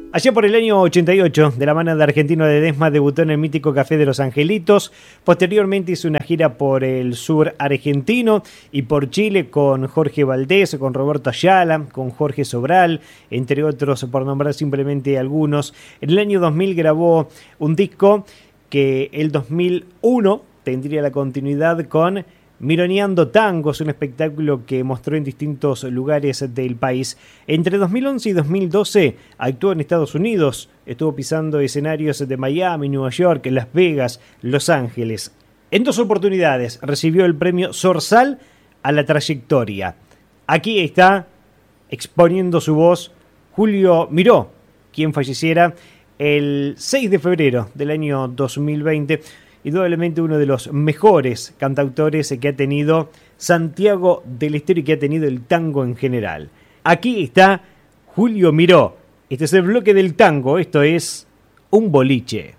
Allá por el año 88, de la mano de Argentino Ledesma, debutó en el mítico Café de los Angelitos. Posteriormente hizo una gira por el sur argentino y por Chile con Jorge Valdés, con Roberto Ayala, con Jorge Sobral, entre otros, por nombrar simplemente algunos. En el año 2000 grabó un disco que el 2001 tendría la continuidad con Mironeando Tangos, un espectáculo que mostró en distintos lugares del país. Entre 2011 y 2012 actuó en Estados Unidos, estuvo pisando escenarios de Miami, Nueva York, Las Vegas, Los Ángeles. En 2 oportunidades recibió el premio Zorzal a la trayectoria. Aquí está exponiendo su voz Julio Miró, quien falleciera el 6 de febrero del año 2020. Indudablemente uno de los mejores cantautores que ha tenido Santiago del Estero y que ha tenido el tango en general. Aquí está Julio Miró. Este es el bloque del tango, esto es Un Boliche.